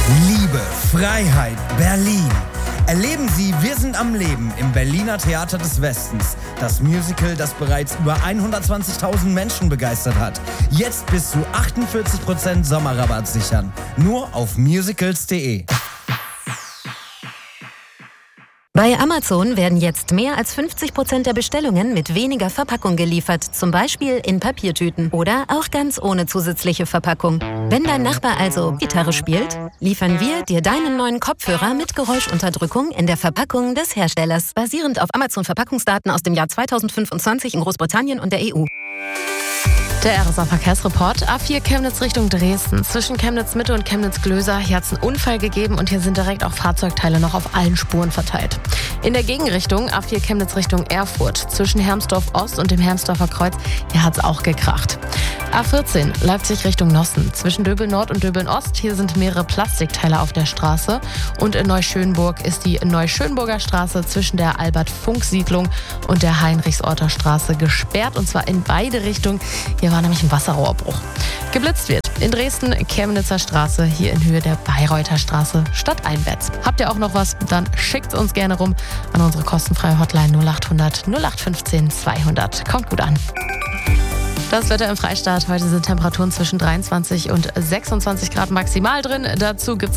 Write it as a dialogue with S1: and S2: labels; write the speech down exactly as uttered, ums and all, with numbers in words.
S1: Liebe, Freiheit, Berlin. Erleben Sie Wir sind am Leben im Berliner Theater des Westens. Das Musical, das bereits über hundertzwanzigtausend Menschen begeistert hat. Jetzt bis zu achtundvierzig Prozent Sommerrabatt sichern. Nur auf musicals punkt de.
S2: Bei Amazon werden jetzt mehr als fünfzig Prozent der Bestellungen mit weniger Verpackung geliefert, zum Beispiel in Papiertüten oder auch ganz ohne zusätzliche Verpackung. Wenn dein Nachbar also Gitarre spielt, liefern wir dir deinen neuen Kopfhörer mit Geräuschunterdrückung in der Verpackung des Herstellers, basierend auf Amazon-Verpackungsdaten aus dem Jahr zweitausendfünfundzwanzig in Großbritannien und der E U.
S3: Der R S A-Verkehrsreport. A vier Chemnitz Richtung Dresden. Zwischen Chemnitz-Mitte und Chemnitz-Glöser. Hier hat es einen Unfall gegeben und hier sind direkt auch Fahrzeugteile noch auf allen Spuren verteilt. In der Gegenrichtung A vier Chemnitz Richtung Erfurt. Zwischen Hermsdorf Ost und dem Hermsdorfer Kreuz. Hier hat es auch gekracht. A vierzehn Leipzig Richtung Nossen. Zwischen Döbeln Nord und Döbeln Ost. Hier sind mehrere Plastikteile auf der Straße. Und in Neuschönburg ist die Neuschönburger Straße zwischen der Albert-Funk-Siedlung und der Heinrichsorter Straße gesperrt. Und zwar in beide Richtungen. Hier war nämlich ein Wasserrohrbruch. Geblitzt wird in Dresden Chemnitzer Straße, hier in Höhe der Bayreuther Straße stadteinwärts. Habt ihr auch noch was? Dann schickt uns gerne rum an unsere kostenfreie Hotline null acht hundert null acht fünfzehn zweihundert. Kommt gut an. Das Wetter im Freistaat. Heute sind Temperaturen zwischen dreiundzwanzig und sechsundzwanzig Grad maximal drin. Dazu gibt's